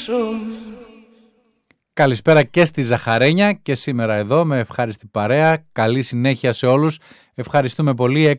Καλησπέρα και στη Ζαχαρένια και σήμερα εδώ με ευχάριστη παρέα. Καλή συνέχεια σε όλους. Ευχαριστούμε πολύ.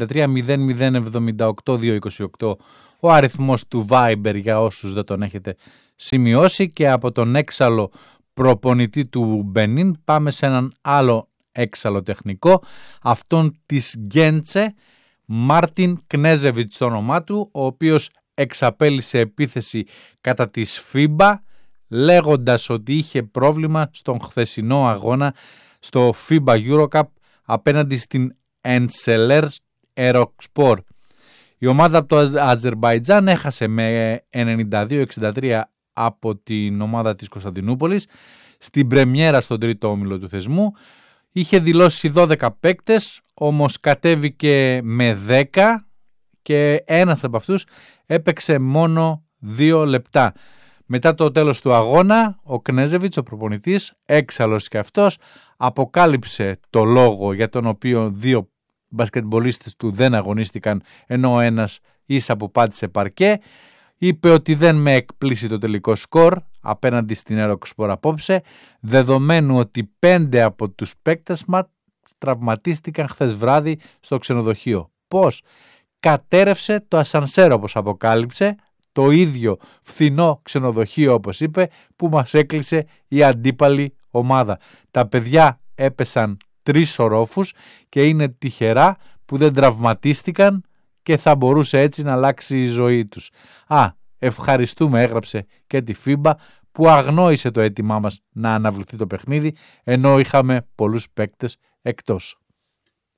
693-0078-228 ο αριθμός του Viber για όσους δεν τον έχετε σημειώσει, και από τον έξαλλο προπονητή του Μπενίν πάμε σε έναν άλλο έξαλλο τεχνικό, αυτόν της Γκέντσε, Μάρτιν Κνέζεβιτς το όνομά του, ο οποίος εξαπέλυσε επίθεση κατά της FIBA λέγοντας ότι είχε πρόβλημα στον χθεσινό αγώνα στο FIBA Eurocup απέναντι στην Enseler Erokspor. Η ομάδα από το Αζερμπαϊτζάν έχασε με 92-63 από την ομάδα της Κωνσταντινούπολης στην πρεμιέρα στον τρίτο όμιλο του θεσμού. Είχε δηλώσει 12 παίκτες, όμως κατέβηκε με 10 και ένας από αυτούς έπαιξε μόνο 2 λεπτά. Μετά το τέλος του αγώνα, ο Κνέζεβιτς, ο προπονητής, έξαλλος και αυτός, αποκάλυψε το λόγο για τον οποίο δύο μπασκετμπολίστες του δεν αγωνίστηκαν, ενώ ο ένας ίσα που πάτησε παρκέ. Είπε ότι δεν με εκπλήσει το τελικό σκορ απέναντι στην Erokspor απόψε, δεδομένου ότι 5 από τους παίκτες μας τραυματίστηκαν χθες βράδυ στο ξενοδοχείο. Πώς? Κατέρευσε το ασανσέρ, όπως αποκάλυψε, το ίδιο φθηνό ξενοδοχείο, όπως είπε, που μας έκλεισε η αντίπαλη ομάδα. Τα παιδιά έπεσαν 3 ορόφους και είναι τυχερά που δεν τραυματίστηκαν και θα μπορούσε έτσι να αλλάξει η ζωή τους. Ευχαριστούμε, έγραψε και τη FIBA που αγνόησε το αίτημά μας να αναβληθεί το παιχνίδι, ενώ είχαμε πολλούς παίκτες εκτός.